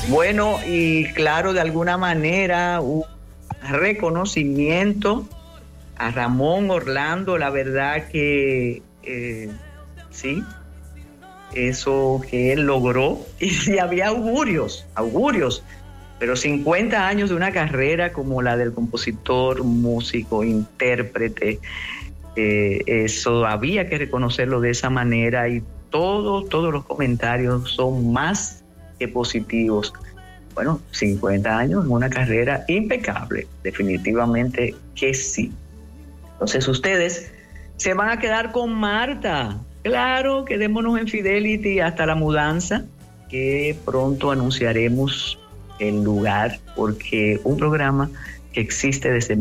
Bueno, y claro, de alguna manera un reconocimiento a Ramón Orlando, la verdad que sí, eso que él logró, y había augurios, pero 50 años de una carrera como la del compositor, músico, intérprete, eso había que reconocerlo de esa manera, y todos los comentarios son más que positivos. Bueno, 50 años en una carrera impecable, definitivamente que sí. Entonces ustedes se van a quedar con Marta. Claro, quedémonos en Fidelity hasta la mudanza, que pronto anunciaremos el lugar, porque un programa que existe desde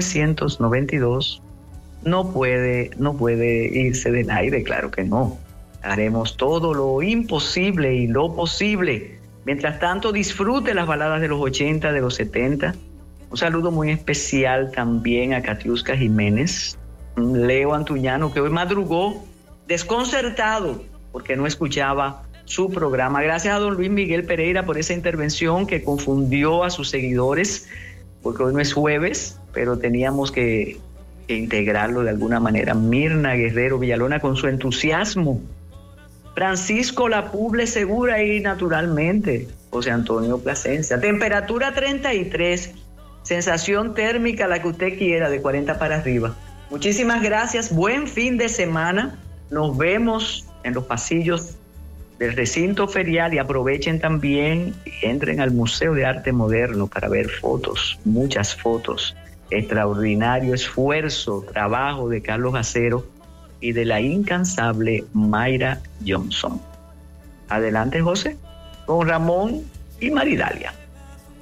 1992 no puede irse del aire, claro que no. Haremos todo lo imposible y lo posible. Mientras tanto, disfrute las baladas de los 80, de los 70. Un saludo muy especial también a Katiuska Jiménez, Leo Antuñano, que hoy madrugó desconcertado porque no escuchaba su programa. Gracias a don Luis Miguel Pereira por esa intervención que confundió a sus seguidores, porque hoy no es jueves, pero teníamos que integrarlo de alguna manera. Mirna Guerrero Villalona con su entusiasmo. Francisco Lapuble Segura y naturalmente José Antonio Plasencia. Temperatura 33, sensación térmica la que usted quiera, de 40 para arriba. Muchísimas gracias, buen fin de semana. Nos vemos en los pasillos del recinto ferial y aprovechen también y entren al Museo de Arte Moderno para ver fotos, muchas fotos. Extraordinario esfuerzo, trabajo de Carlos Acero y de la incansable Mayra Johnson. Adelante, José, con Ramón y Maridalia.